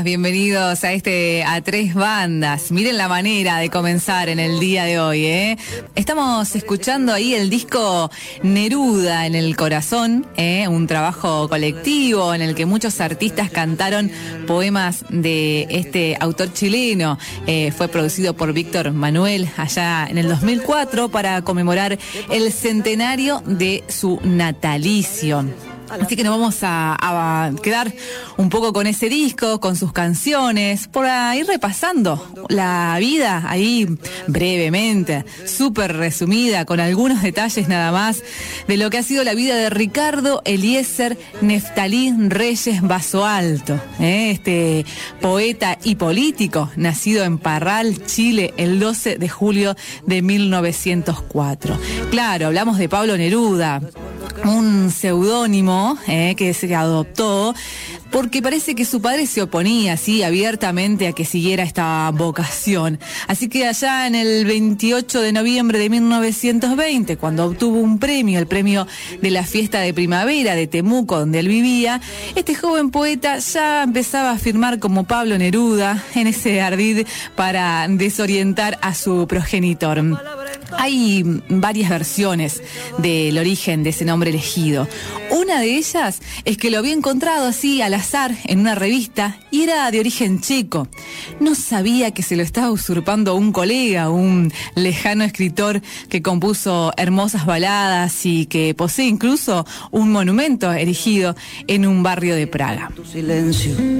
Bienvenidos a tres bandas. Miren la manera de comenzar en el día de hoy, ¿eh? Estamos escuchando ahí el disco Neruda en el corazón, un trabajo colectivo en el que muchos artistas cantaron poemas de este autor chileno. Fue producido por Víctor Manuel allá en el 2004 para conmemorar el centenario de su natalicio. Así que nos vamos a quedar un poco con ese disco, con sus canciones, por ir repasando la vida ahí brevemente, súper resumida, con algunos detalles nada más, de lo que ha sido la vida de Ricardo Eliezer Neftalí Reyes Basoalto, este poeta y político, nacido en Parral, Chile, el 12 de julio de 1904. Claro, hablamos de Pablo Neruda, un seudónimo que se adoptó porque parece que su padre se oponía así abiertamente a que siguiera esta vocación. Así que allá en el 28 de noviembre de 1920, cuando obtuvo un premio, el premio de la fiesta de primavera de Temuco, donde él vivía, este joven poeta ya empezaba a firmar como Pablo Neruda en ese ardid para desorientar a su progenitor. Hay varias versiones del origen de ese nombre elegido. Una de ellas es que lo había encontrado así al azar en una revista y era de origen checo. No sabía que se lo estaba usurpando un colega, un lejano escritor que compuso hermosas baladas y que posee incluso un monumento erigido en un barrio de Praga.